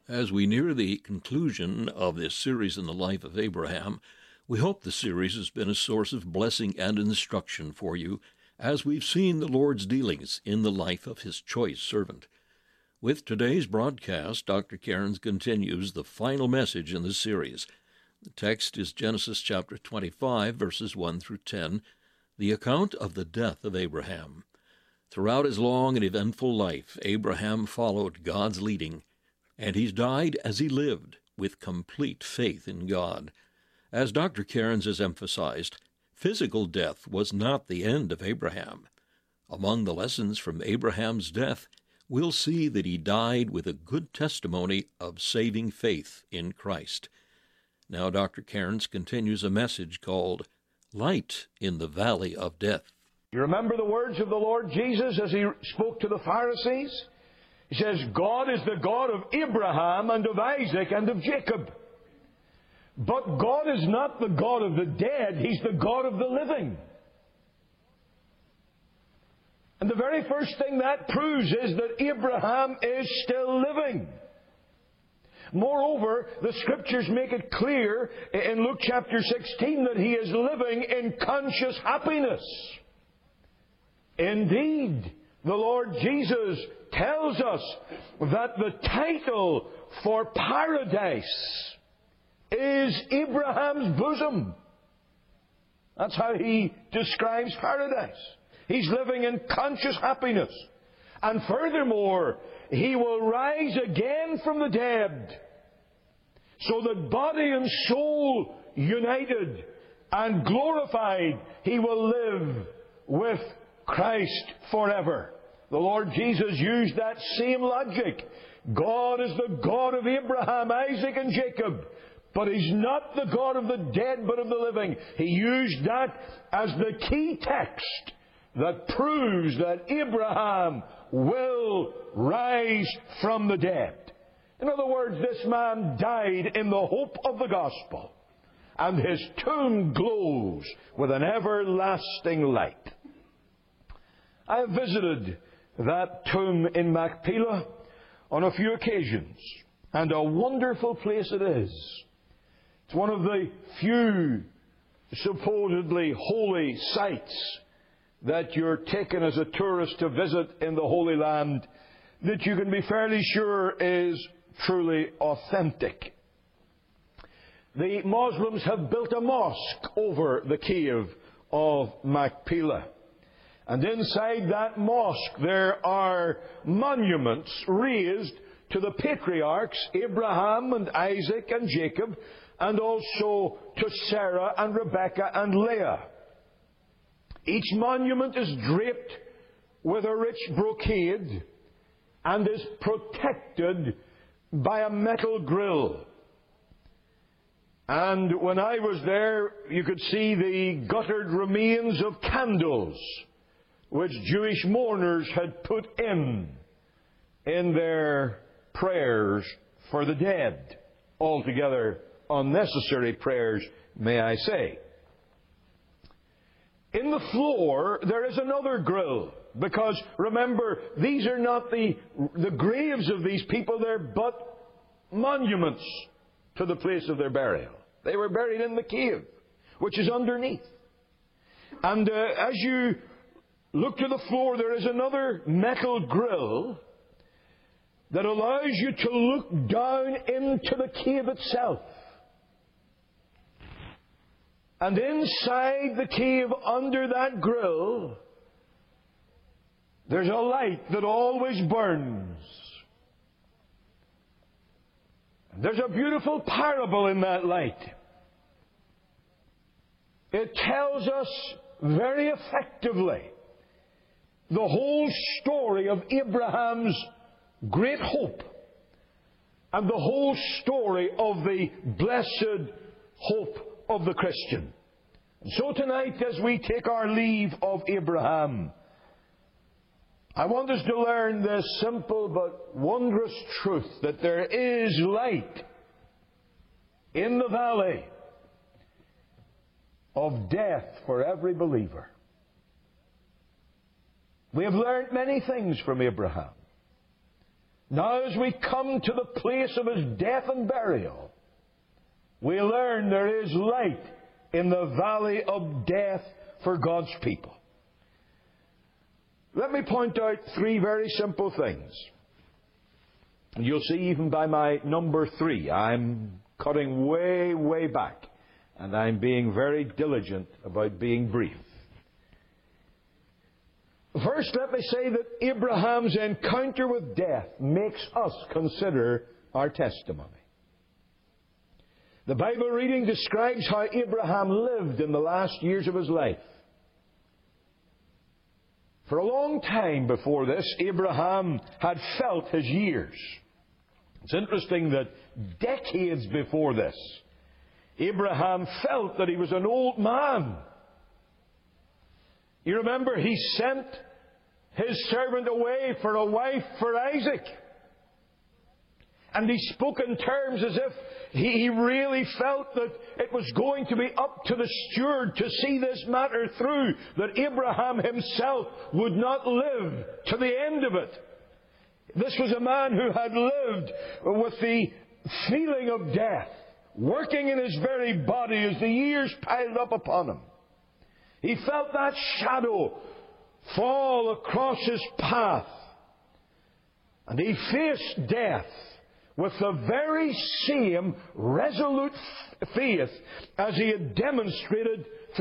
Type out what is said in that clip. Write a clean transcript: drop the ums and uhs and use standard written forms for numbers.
As we near the conclusion of this series in the life of Abraham, we hope the series has been a source of blessing and instruction for you as we've seen the Lord's dealings in the life of his choice servant. With today's broadcast, Dr. Cairns continues the final message in the series. The text is Genesis chapter 25, verses 1 through 10, the account of the death of Abraham. Throughout his long and eventful life, Abraham followed God's leading, and he died as he lived, with complete faith in God. As Dr. Cairns has emphasized, physical death was not the end of Abraham. Among the lessons from Abraham's death, we'll see that he died with a good testimony of saving faith in Christ. Now Dr. Cairns continues a message called Light in the Valley of Death. You remember the words of the Lord Jesus as he spoke to the Pharisees? He says, God is the God of Abraham and of Isaac and of Jacob. But God is not the God of the dead. He's the God of the living. And the very first thing that proves is that Abraham is still living. Moreover, the Scriptures make it clear in Luke chapter 16 that he is living in conscious happiness. Indeed, the Lord Jesus tells us that the title for paradise is Abraham's bosom. That's how he describes paradise. He's living in conscious happiness. And furthermore, he will rise again from the dead, so that body and soul united and glorified, he will live with Christ forever. The Lord Jesus used that same logic. God is the God of Abraham, Isaac, and Jacob, but he's not the God of the dead, but of the living. He used that as the key text that proves that Abraham will rise from the dead. In other words, this man died in the hope of the gospel, and his tomb glows with an everlasting light. I have visited that tomb in Machpelah on a few occasions, and a wonderful place it is. It's one of the few supposedly holy sites that you're taken as a tourist to visit in the Holy Land that you can be fairly sure is truly authentic. The Muslims have built a mosque over the cave of Machpelah. And inside that mosque there are monuments raised to the patriarchs Abraham and Isaac and Jacob, and also to Sarah and Rebekah and Leah. Each monument is draped with a rich brocade and is protected by a metal grill. And when I was there, you could see the guttered remains of candles which Jewish mourners had put in their prayers for the dead. Altogether unnecessary prayers, may I say. In the floor, there is another grill, because remember, these are not the graves of these people, they're but monuments to the place of their burial. They were buried in the cave, which is underneath. And as you look to the floor, there is another metal grill that allows you to look down into the cave itself. And inside the cave, under that grill, there's a light that always burns. There's a beautiful parable in that light. It tells us very effectively the whole story of Abraham's great hope and the whole story of the blessed hope of the Christian. And so tonight, as we take our leave of Abraham, I want us to learn this simple but wondrous truth, that there is light in the valley of death for every believer. We have learned many things from Abraham. Now as we come to the place of His death and burial, we learn there is light in the valley of death for God's people. Let me point out three very simple things. You'll see even by my number 3, I'm cutting way, way back. And I'm being very diligent about being brief. First, let me say that Abraham's encounter with death makes us consider our testimony. The Bible reading describes how Abraham lived in the last years of his life. For a long time before this, Abraham had felt his years. It's interesting that decades before this, Abraham felt that he was an old man. You remember, he sent his servant away for a wife for Isaac. And he spoke in terms as if he really felt that it was going to be up to the steward to see this matter through, that Abraham himself would not live to the end of it. This was a man who had lived with the feeling of death working in his very body as the years piled up upon him. He felt that shadow fall across his path. And he faced death with the very same resolute faith as he had demonstrated